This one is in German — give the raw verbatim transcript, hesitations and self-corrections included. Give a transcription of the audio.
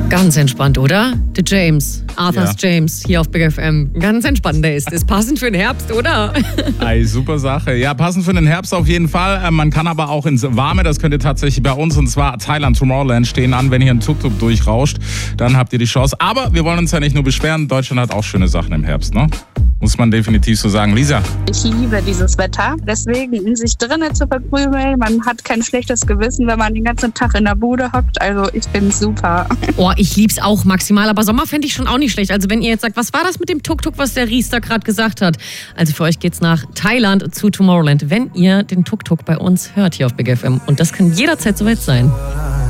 Ganz entspannt, oder? Der James, Arthurs Ja. James, hier auf Big F M. Ganz entspannt der ist. Ist passend für den Herbst, oder? Ei, super Sache. Ja, passend für den Herbst auf jeden Fall. Äh, Man kann aber auch ins Warme, das könnt ihr tatsächlich bei uns, und zwar Thailand, Tomorrowland stehen an. Wenn hier ein Tuk-Tuk durchrauscht, dann habt ihr die Chance. Aber wir wollen uns ja nicht nur beschweren, Deutschland hat auch schöne Sachen im Herbst, ne? Muss man definitiv so sagen. Lisa? Ich liebe dieses Wetter. Deswegen, sich drinnen zu verkrümeln, man hat kein schlechtes Gewissen, wenn man den ganzen Tag in der Bude hockt. Also ich bin super. Oh, ich lieb's auch maximal, aber Sommer fände ich schon auch nicht schlecht. Also wenn ihr jetzt sagt, was war das mit dem Tuk-Tuk, was der Ries da gerade gesagt hat? Also für euch geht's nach Thailand zu Tomorrowland, wenn ihr den Tuk-Tuk bei uns hört hier auf Big F M. Und das kann jederzeit soweit sein.